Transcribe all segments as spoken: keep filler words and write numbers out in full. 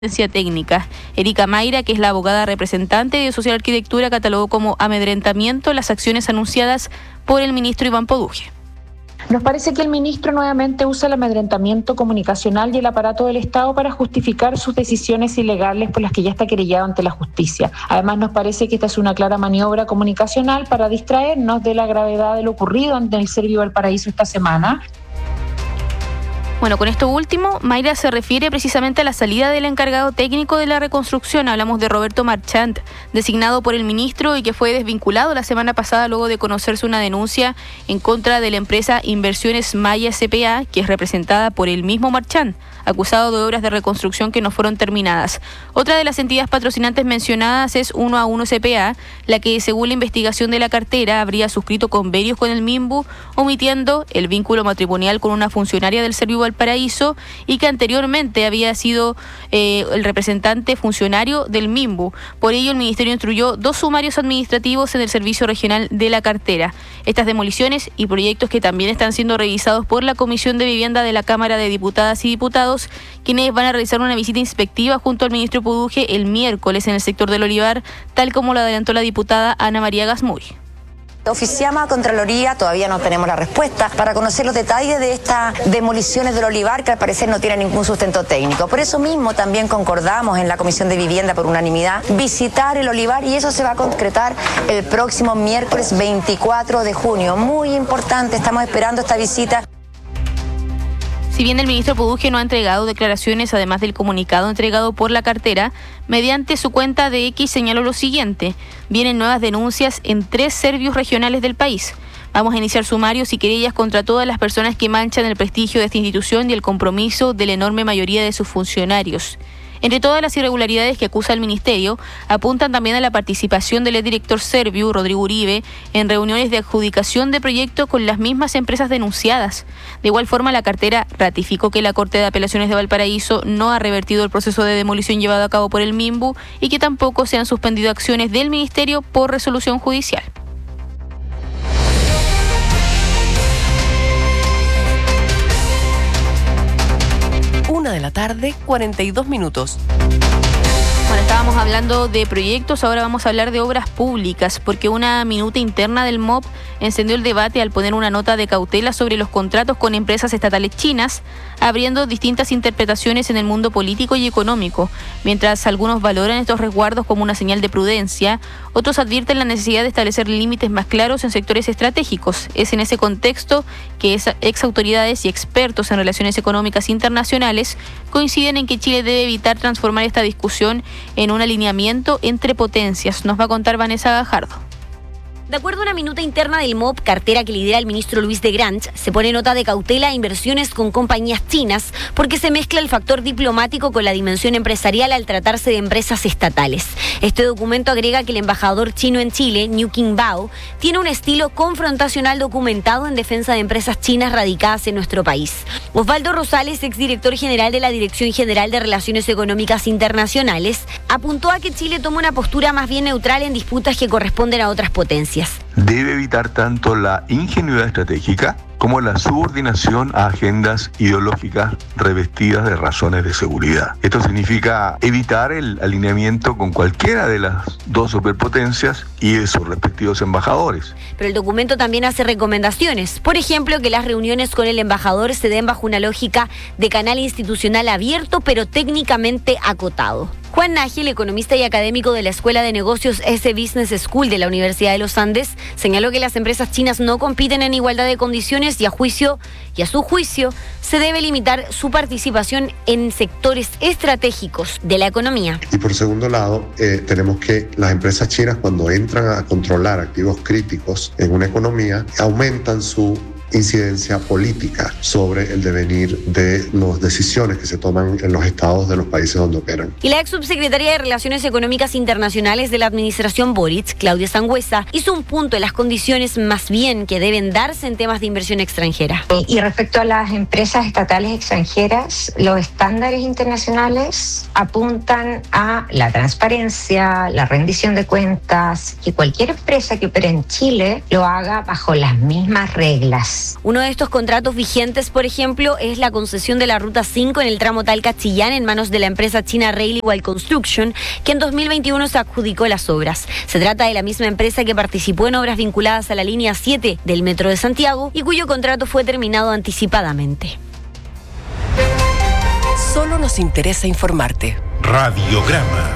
técnica. Erika Mayra, que es la abogada representante de Social Arquitectura, catalogó como amedrentamiento las acciones anunciadas por el ministro Iván Poduje. Nos parece que el ministro nuevamente usa el amedrentamiento comunicacional y el aparato del Estado para justificar sus decisiones ilegales por las que ya está querellado ante la justicia. Además, nos parece que esta es una clara maniobra comunicacional para distraernos de la gravedad de lo ocurrido ante el Servio Valparaíso esta semana. Bueno, con esto último, Mayra se refiere precisamente a la salida del encargado técnico de la reconstrucción. Hablamos de Roberto Marchant, designado por el ministro y que fue desvinculado la semana pasada luego de conocerse una denuncia en contra de la empresa Inversiones Maya S P A, que es representada por el mismo Marchant, acusado de obras de reconstrucción que no fueron terminadas. Otra de las entidades patrocinantes mencionadas es uno a uno S P A, la que, según la investigación de la cartera, habría suscrito convenios con el MIMBU, omitiendo el vínculo matrimonial con una funcionaria del Servio Valparaíso y que anteriormente había sido eh, el representante funcionario del MIMBU. Por ello, el Ministerio instruyó dos sumarios administrativos en el Servicio Regional de la Cartera. Estas demoliciones y proyectos que también están siendo revisados por la Comisión de Vivienda de la Cámara de Diputadas y Diputados, quienes van a realizar una visita inspectiva junto al ministro Poduje el miércoles en el sector del Olivar, tal como lo adelantó la diputada Ana María Gasmuy. Oficiamos a Contraloría, todavía no tenemos la respuesta, para conocer los detalles de estas demoliciones del olivar que al parecer no tienen ningún sustento técnico. Por eso mismo también concordamos en la Comisión de Vivienda por unanimidad visitar el olivar y eso se va a concretar el próximo miércoles veinticuatro de junio. Muy importante, estamos esperando esta visita. Si bien el ministro Poduje no ha entregado declaraciones, además del comunicado entregado por la cartera, mediante su cuenta de X señaló lo siguiente: vienen nuevas denuncias en tres servicios regionales del país. Vamos a iniciar sumarios y querellas contra todas las personas que manchan el prestigio de esta institución y el compromiso de la enorme mayoría de sus funcionarios. Entre todas las irregularidades que acusa el Ministerio, apuntan también a la participación del exdirector Serviu, Rodrigo Uribe, en reuniones de adjudicación de proyectos con las mismas empresas denunciadas. De igual forma, la cartera ratificó que la Corte de Apelaciones de Valparaíso no ha revertido el proceso de demolición llevado a cabo por el MIMBU y que tampoco se han suspendido acciones del Ministerio por resolución judicial. Una de la tarde, cuarenta y dos minutos. Bueno, estábamos hablando de proyectos, ahora vamos a hablar de obras públicas, porque una minuta interna del M O P encendió el debate al poner una nota de cautela sobre los contratos con empresas estatales chinas, abriendo distintas interpretaciones en el mundo político y económico. Mientras algunos valoran estos resguardos como una señal de prudencia, otros advierten la necesidad de establecer límites más claros en sectores estratégicos. Es en ese contexto que ex autoridades y expertos en relaciones económicas internacionales coinciden en que Chile debe evitar transformar esta discusión en un alineamiento entre potencias. Nos va a contar Vanessa Gajardo. De acuerdo a una minuta interna del M O P, cartera que lidera el ministro Luis de Grange, se pone nota de cautela a inversiones con compañías chinas porque se mezcla el factor diplomático con la dimensión empresarial al tratarse de empresas estatales. Este documento agrega que el embajador chino en Chile, Niu Qingbao, tiene un estilo confrontacional documentado en defensa de empresas chinas radicadas en nuestro país. Osvaldo Rosales, exdirector general de la Dirección General de Relaciones Económicas Internacionales, apuntó a que Chile toma una postura más bien neutral en disputas que corresponden a otras potencias. Debe evitar tanto la ingenuidad estratégica como la subordinación a agendas ideológicas revestidas de razones de seguridad. Esto significa evitar el alineamiento con cualquiera de las dos superpotencias y de sus respectivos embajadores. Pero el documento también hace recomendaciones. Por ejemplo, que las reuniones con el embajador se den bajo una lógica de canal institucional abierto, pero técnicamente acotado. Juan Nájil, economista y académico de la Escuela de Negocios S Business School de la Universidad de los Andes, señaló que las empresas chinas no compiten en igualdad de condiciones y a juicio y a su juicio se debe limitar su participación en sectores estratégicos de la economía. Y por segundo lado, eh, tenemos que las empresas chinas, cuando entran a controlar activos críticos en una economía, aumentan su incidencia política sobre el devenir de las decisiones que se toman en los estados de los países donde operan. Y la ex subsecretaria de Relaciones Económicas Internacionales de la administración Boric, Claudia Sangüesa, hizo un punto en las condiciones más bien que deben darse en temas de inversión extranjera. Y respecto a las empresas estatales extranjeras, los estándares internacionales apuntan a la transparencia, la rendición de cuentas, que cualquier empresa que opere en Chile lo haga bajo las mismas reglas. país. Uno de estos contratos vigentes, por ejemplo, es la concesión de la Ruta cinco en el tramo Talca-Chillán en manos de la empresa china Railway Construction, que en dos mil veintiuno se adjudicó las obras. Se trata de la misma empresa que participó en obras vinculadas a la línea siete del Metro de Santiago y cuyo contrato fue terminado anticipadamente. Solo nos interesa informarte. Radiograma.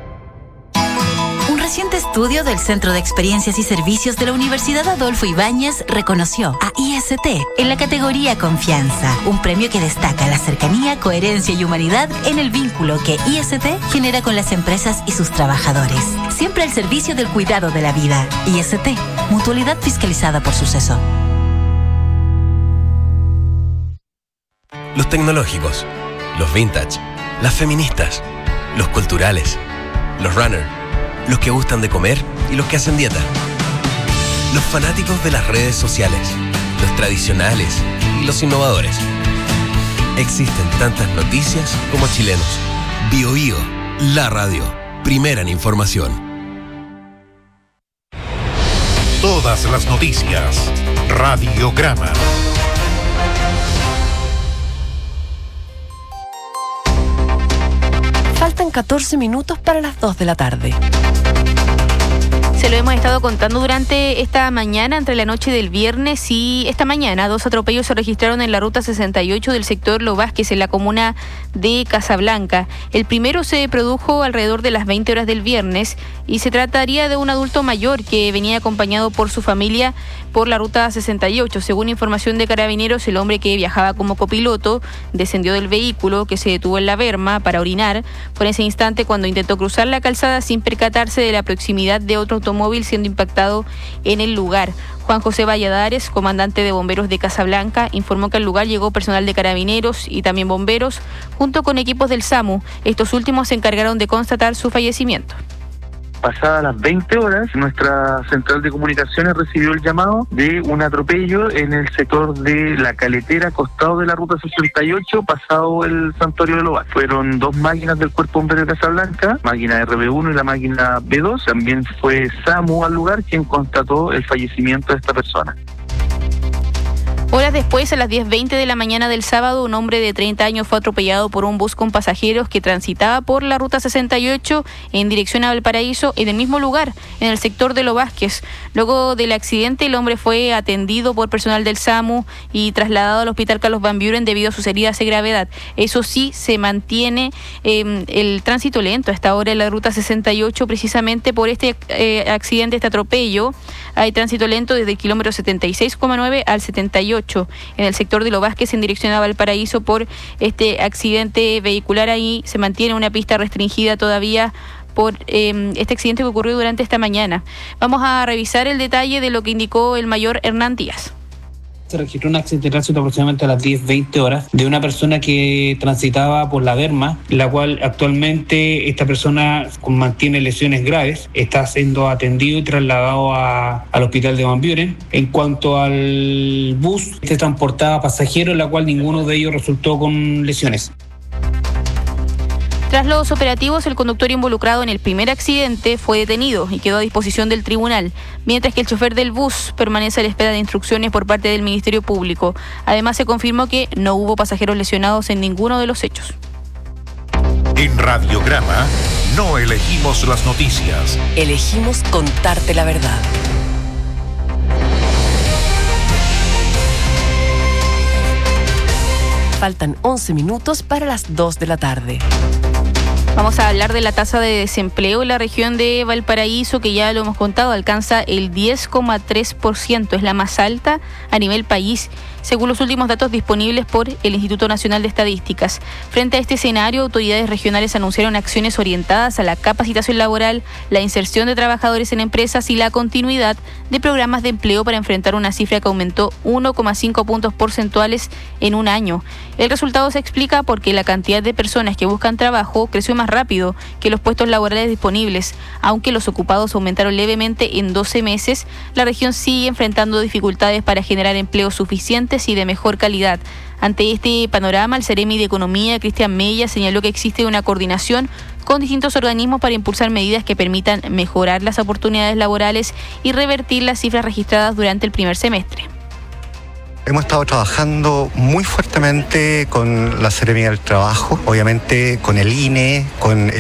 Un reciente estudio del Centro de Experiencias y Servicios de la Universidad Adolfo Ibáñez reconoció a I S T en la categoría Confianza, un premio que destaca la cercanía, coherencia y humanidad en el vínculo que I S T genera con las empresas y sus trabajadores. Siempre al servicio del cuidado de la vida. I S T, mutualidad fiscalizada por Suceso. Los tecnológicos, los vintage, las feministas, los culturales, los runners, los que gustan de comer y los que hacen dieta, los fanáticos de las redes sociales, los tradicionales y los innovadores. Existen tantas noticias como chilenos. Bio Bio, la radio, primera en información. Todas las noticias. Radiograma. Faltan catorce minutos para las dos de la tarde. Se lo hemos estado contando durante esta mañana, entre la noche del viernes y esta mañana. Dos atropellos se registraron en la ruta sesenta y ocho del sector Lo Vázquez, en la comuna de Casablanca. El primero se produjo alrededor de las veinte horas del viernes y se trataría de un adulto mayor que venía acompañado por su familia por la ruta sesenta y ocho. Según información de Carabineros, el hombre que viajaba como copiloto descendió del vehículo que se detuvo en la berma para orinar. Fue en ese instante cuando intentó cruzar la calzada sin percatarse de la proximidad de otro automóvil, siendo impactado en el lugar. Juan José Valladares, comandante de bomberos de Casablanca, informó que al lugar llegó personal de Carabineros y también bomberos, junto con equipos del SAMU. Estos últimos se encargaron de constatar su fallecimiento. Pasadas las veinte horas, nuestra central de comunicaciones recibió el llamado de un atropello en el sector de La Caletera, costado de la ruta sesenta y ocho, pasado el santuario de Lo Vázquez. Fueron dos máquinas del Cuerpo Bombero de Casablanca, máquina R B uno y la máquina B dos. También fue SAMU al lugar quien constató el fallecimiento de esta persona. Horas después, a las diez veinte de la mañana del sábado, un hombre de treinta años fue atropellado por un bus con pasajeros que transitaba por la ruta sesenta y ocho en dirección a Valparaíso, en el mismo lugar, en el sector de Lo Vázquez. Luego del accidente, el hombre fue atendido por personal del SAMU y trasladado al hospital Carlos Van Buren debido a sus heridas de gravedad. Eso sí, se mantiene eh, el tránsito lento a esta hora en la ruta sesenta y ocho, precisamente por este eh, accidente, este atropello. Hay tránsito lento desde el kilómetro setenta y seis coma nueve al setenta y ocho. En el sector de Lo Vázquez en dirección a Valparaíso por este accidente vehicular. Ahí se mantiene una pista restringida todavía por eh, este accidente que ocurrió durante esta mañana. Vamos a revisar el detalle de lo que indicó el mayor Hernán Díaz. Se registró un accidente de tránsito aproximadamente a las diez veinte horas de una persona que transitaba por la berma, la cual actualmente esta persona mantiene lesiones graves, está siendo atendido y trasladado a, al hospital de Van Buren. En cuanto al bus, este transportaba pasajeros, la cual ninguno de ellos resultó con lesiones. Tras los operativos, el conductor involucrado en el primer accidente fue detenido y quedó a disposición del tribunal, mientras que el chofer del bus permanece a la espera de instrucciones por parte del Ministerio Público. Además, se confirmó que no hubo pasajeros lesionados en ninguno de los hechos. En Radiograma, no elegimos las noticias. Elegimos contarte la verdad. Faltan once minutos para las dos de la tarde. Vamos a hablar de la tasa de desempleo en la región de Valparaíso, que ya lo hemos contado, alcanza el diez coma tres por ciento, es la más alta a nivel país, según los últimos datos disponibles por el Instituto Nacional de Estadísticas. Frente a este escenario, autoridades regionales anunciaron acciones orientadas a la capacitación laboral, la inserción de trabajadores en empresas y la continuidad de programas de empleo para enfrentar una cifra que aumentó uno coma cinco puntos porcentuales en un año. El resultado se explica porque la cantidad de personas que buscan trabajo creció más rápido que los puestos laborales disponibles. Aunque los ocupados aumentaron levemente en doce meses, la región sigue enfrentando dificultades para generar empleos suficientes y de mejor calidad. Ante este panorama, el Ceremi de Economía, Cristian Mella, señaló que existe una coordinación con distintos organismos para impulsar medidas que permitan mejorar las oportunidades laborales y revertir las cifras registradas durante el primer semestre. Hemos estado trabajando muy fuertemente con la Seremía del Trabajo, obviamente con el I N E, con el